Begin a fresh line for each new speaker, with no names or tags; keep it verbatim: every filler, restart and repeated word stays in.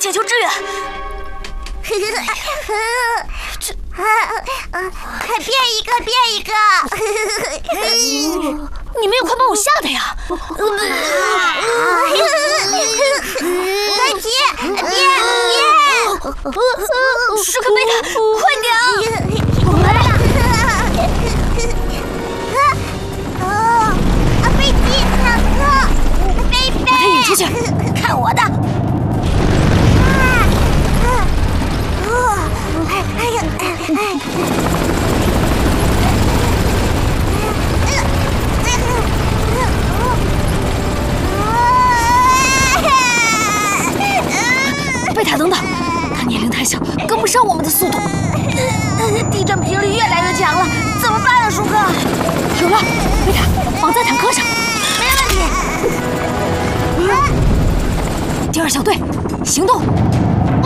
请求支援。
这，快变一个，变一个！
你们也快把我吓的呀！
快起，变变！
舒克贝塔，快点！
哦，飞机、坦克、贝贝，
把他引出去，看我的！
哎呀，哎哎！
贝塔，等等，他年龄太小，跟不上我们的速度。地震频率越来越强了，怎么办啊，舒克？有了，贝塔，绑在坦克上。
没问题。
第二小队，行动！